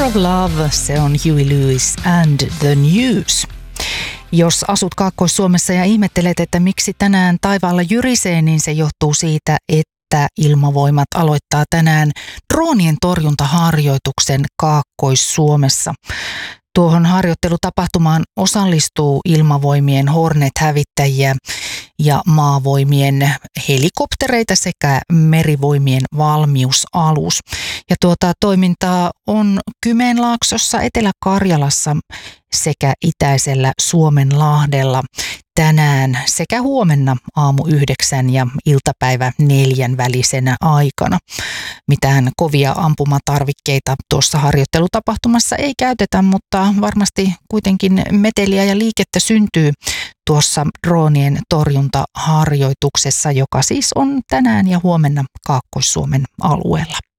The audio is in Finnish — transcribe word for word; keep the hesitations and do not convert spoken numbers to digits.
Power of Love, se on Huey Lewis and the News. Jos asut Kaakkois-Suomessa ja ihmettelet, että miksi tänään taivaalla jyrisee, niin se johtuu siitä, että Ilmavoimat aloittaa tänään droonien torjuntaharjoituksen Kaakkois-Suomessa. Tuohon harjoittelutapahtumaan osallistuu Ilmavoimien Hornet-hävittäjiä ja maavoimien helikoptereita sekä merivoimien valmiusalus. Ja tuota toimintaa on Kymenlaaksossa, Etelä-Karjalassa sekä itäisellä Suomenlahdella tänään sekä huomenna aamu yhdeksän ja iltapäivä neljän välisenä aikana. Mitään kovia ampumatarvikkeita tuossa harjoittelutapahtumassa ei käytetä, mutta varmasti kuitenkin meteliä ja liikettä syntyy tuossa droonien torjuntaharjoituksessa, joka siis on tänään ja huomenna Kaakkois-Suomen alueella.